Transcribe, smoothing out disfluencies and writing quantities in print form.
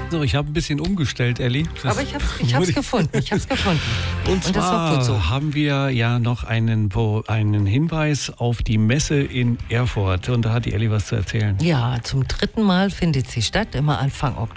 So, ich habe ein bisschen umgestellt, Elli. Aber ich hab's gefunden. Und das war gut so. zwar haben wir ja noch einen Hinweis auf die Messe in Erfurt. Und da hat die Elli was zu erzählen. Ja, zum 3. Mal findet sie statt, immer Anfang Oktober.